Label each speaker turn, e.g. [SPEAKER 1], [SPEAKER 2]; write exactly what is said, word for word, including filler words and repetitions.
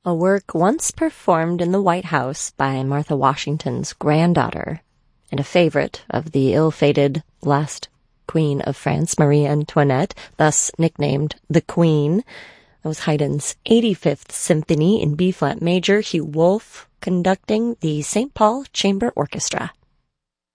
[SPEAKER 1] A work once performed in the White House by Martha Washington's granddaughter, and a favorite of the ill-fated last Queen of France, Marie Antoinette, thus nicknamed the Queen. That was Haydn's eighty-fifth Symphony in B-flat major, Hugh Wolf conducting the Saint Paul Chamber Orchestra.